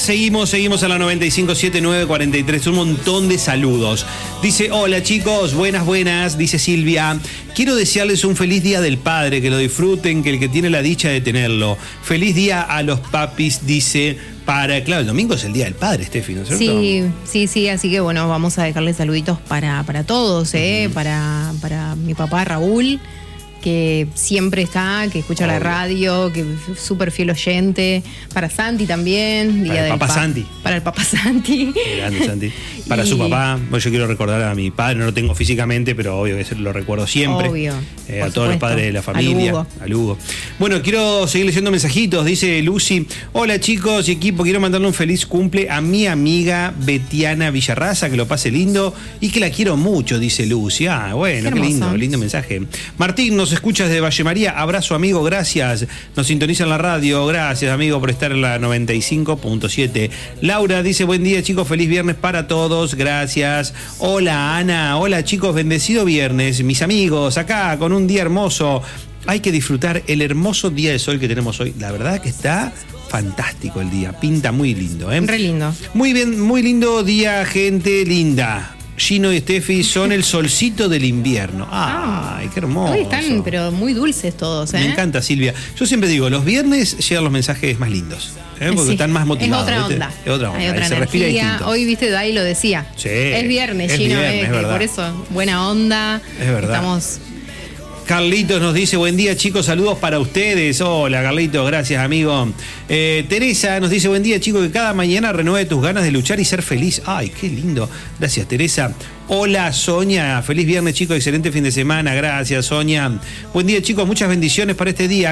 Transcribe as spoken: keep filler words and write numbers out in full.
Seguimos, seguimos a la noventa y cinco siete nueve cuarenta y tres. Un montón de saludos. Dice, hola chicos, buenas, buenas. Dice Silvia, quiero desearles un feliz día del padre, que lo disfruten, que el que tiene la dicha de tenerlo. Feliz día a los papis, dice, para... Claro, el domingo es el día del padre, Steffi, ¿no es cierto? Sí, sí, sí, así que bueno, vamos a dejarle saluditos para, para todos, ¿eh? Uh-huh. Para, para mi papá Raúl, que siempre está, que escucha Obvio. la radio, que es súper fiel oyente. Para Santi también. Día para el del papá pa- Santi. Para el papá Santi. Grande Santi. Para y... su papá, bueno, yo quiero recordar a mi padre, no lo tengo físicamente, pero obvio que lo recuerdo siempre. Obvio. Eh, a todos los padres de la familia. Al Hugo. Al Hugo. Bueno, quiero seguir leyendo mensajitos. Dice Lucy, hola chicos y equipo, quiero mandarle un feliz cumple a mi amiga Betiana Villarraza, que lo pase lindo y que la quiero mucho, dice Lucy. Ah, bueno, qué, qué lindo, lindo mensaje. Martín, nos escuchas de Valle María, abrazo amigo, gracias. Nos sintoniza en la radio, gracias amigo por estar en la noventa y cinco punto siete. Laura dice, buen día chicos, feliz viernes para todos, gracias. Hola Ana, hola chicos, bendecido viernes, mis amigos, acá con un día hermoso. Hay que disfrutar el hermoso día de sol que tenemos hoy. La verdad que está fantástico el día, pinta muy lindo, ¿eh? Re lindo. Muy bien, muy lindo día, gente linda. Gino y Steffi son el solcito del invierno. ¡Ay, qué hermoso! Hoy están, pero muy dulces todos, ¿eh? Me encanta, Silvia. Yo siempre digo, los viernes llegan los mensajes más lindos, ¿eh? Porque sí, están más motivados. Es otra onda. Es otra onda. Hay otra se respira distinto. Hoy, viste, Dai lo decía. Sí. Es viernes, es Gino, viernes, eh, es verdad. Por eso, buena onda. Es verdad. Estamos... Carlitos nos dice, buen día chicos, saludos para ustedes. Hola Carlitos, gracias amigo. Eh, Teresa nos dice, buen día chicos, que cada mañana renueve tus ganas de luchar y ser feliz. Ay, qué lindo. Gracias Teresa. Hola Sonia, feliz viernes chicos, excelente fin de semana. Gracias Sonia. Buen día chicos, muchas bendiciones para este día.